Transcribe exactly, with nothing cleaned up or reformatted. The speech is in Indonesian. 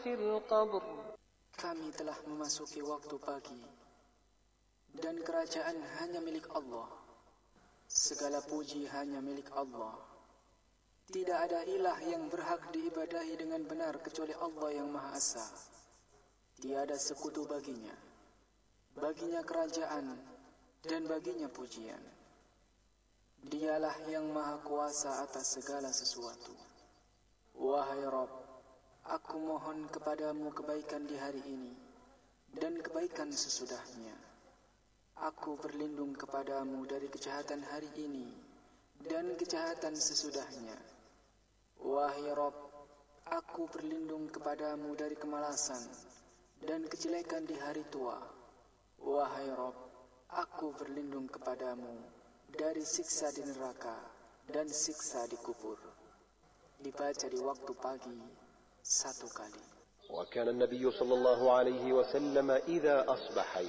في القبر. Kami telah memasuki waktu pagi, dan kerajaan hanya milik Allah. Segala puji hanya milik Allah. Tidak ada ilah yang berhak diibadahi dengan benar kecuali Allah yang Maha Esa. Tiada sekutu baginya. Baginya kerajaan dan baginya pujian. Dialah yang Maha Kuasa atas segala sesuatu. Wahai Rabb, aku mohon kepadamu kebaikan di hari ini dan kebaikan sesudahnya. Aku berlindung kepadamu dari kejahatan hari ini dan kejahatan sesudahnya. Wahai Rabb, aku berlindung kepadamu dari kemalasan dan kejelekan di hari tua. Wahai Rabb, aku berlindung kepadamu dari siksa di neraka dan siksa di kubur. Dibaca di waktu pagi satu kali. وكان النبي صلى الله عليه وسلم إذا أصبح